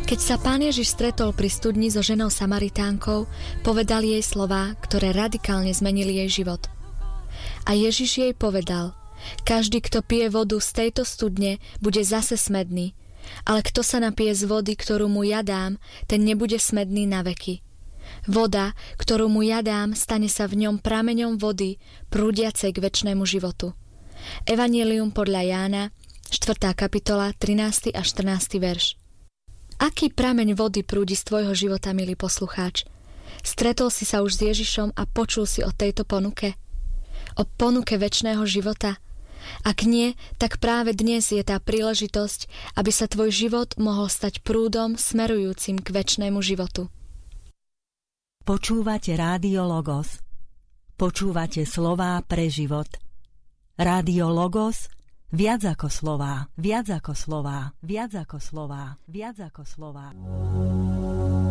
Keď sa Pán Ježiš stretol pri studni so ženou Samaritánkou, povedal jej slová, ktoré radikálne zmenili jej život. A Ježiš jej povedal: každý, kto pije vodu z tejto studne, bude zase smedný, ale kto sa napije z vody, ktorú mu ja dám, ten nebude smedný na veky. Voda, ktorú mu ja dám, stane sa v ňom prameňom vody, prúdiacej k večnému životu. Evanjelium podľa Jána, 4. kapitola, 13. a 14. verš. Aký prameň vody prúdi z tvojho života, milý poslucháč? Stretol si sa už s Ježišom a počul si o tejto ponuke? O ponuke večného života? Ak nie, tak práve dnes je tá príležitosť, aby sa tvoj život mohol stať prúdom smerujúcim k večnému životu. Počúvate Rádio Logos. Počúvate slová pre život. Rádio Logos, viac ako slová, viac ako slová, viac ako slová, viac ako slová.